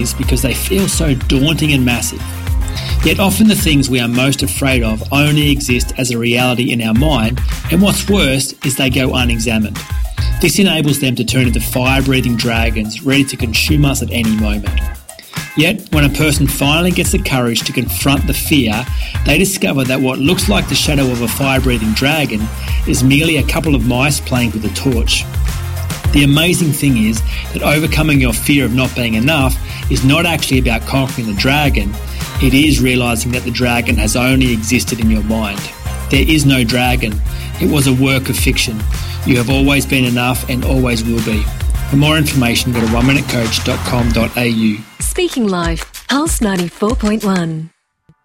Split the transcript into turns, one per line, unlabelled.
is because they feel so daunting and massive. Yet often the things we are most afraid of only exist as a reality in our mind, and what's worse is they go unexamined. This enables them to turn into fire-breathing dragons ready to consume us at any moment. Yet, when a person finally gets the courage to confront the fear, they discover that what looks like the shadow of a fire-breathing dragon is merely a couple of mice playing with a torch. The amazing thing is that overcoming your fear of not being enough is not actually about conquering the dragon. It is realising that the dragon has only existed in your mind. There is no dragon. It was a work of fiction. You have always been enough and always will be. For more information, go to oneminutecoach.com.au.
Speaking Live, Pulse 94.1.